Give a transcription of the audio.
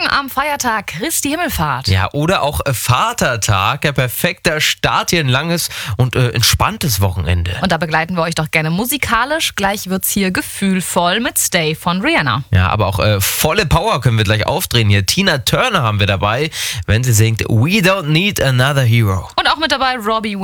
Morgen am Feiertag Christi Himmelfahrt. Ja, oder auch Vatertag, ein perfekter Start hier, ein langes und entspanntes Wochenende. Und da begleiten wir euch doch gerne musikalisch. Gleich wird's hier gefühlvoll mit Stay von Rihanna. Ja, aber auch volle Power können wir gleich aufdrehen hier. Tina Turner haben wir dabei, wenn sie singt We Don't Need Another Hero. Und auch mit dabei Robbie